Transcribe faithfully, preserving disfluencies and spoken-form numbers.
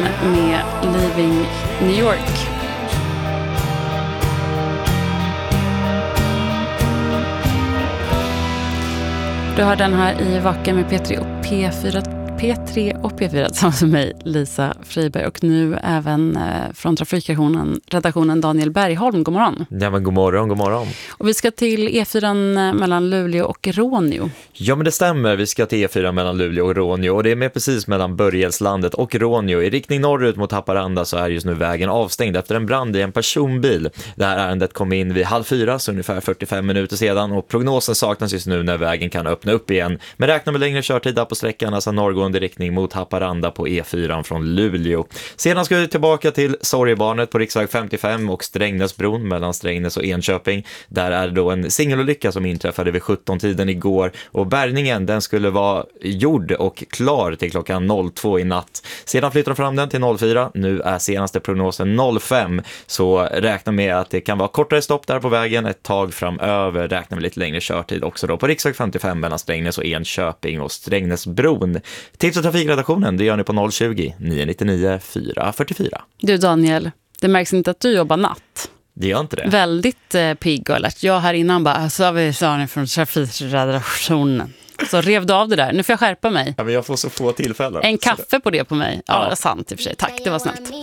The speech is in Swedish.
med Leaving New York. Du har den här i Vaken med P tre och P fyra, P tre och P fyra tillsammans med mig, Lisa Friberg, och nu även eh, från trafikredaktionen redaktionen Daniel Bergholm. God morgon. Ja, men god morgon, god morgon. Och vi ska till E fyra mellan Luleå och Råneå. Ja, men det stämmer. Vi ska till E fyra mellan Luleå och Råneå, och det är med precis mellan Börjelslandet och Råneå. I riktning norrut mot Haparanda så är just nu vägen avstängd efter en brand i en personbil. Det här ärendet kom in vid halv fyra, så ungefär fyrtiofem minuter sedan, och prognosen saknas just nu när vägen kan öppna upp igen. Men räkna med längre körtid på sträckan, alltså norrgående riktning mot Haparanda på E fyra från Luleå. Sedan ska vi tillbaka till Sorgebarnet på riksväg femtiofem och Strängnäsbron mellan Strängnäs och Enköping. Där är då en singelolycka som inträffade vid sjutton-tiden igår, och bärgningen den skulle vara gjord och klar till klockan noll två i natt. Sedan flyttar de fram den till noll fyra. Nu är senaste prognosen noll fem, så räkna med att det kan vara kortare stopp där på vägen ett tag framöver. Räkna med lite längre körtid också då på riksväg femtiofem mellan Strängnäs och Enköping och Strängnäsbron. Tips och trafikredaktionen, det gör ni på noll tjugo, nio nittionio, fyra fyrtiofyra. Du Daniel, det märks inte att du jobbar natt. Det gör inte det. Väldigt eh, pigg och alert. Jag här innan bara, så har vi Sani från trafikredaktionen. Så rev du av det där. Nu får jag skärpa mig. Ja, men jag får så få tillfällen. En kaffe så på det på mig. Ja, Ja. det är sant i och för sig. Tack, det var snällt.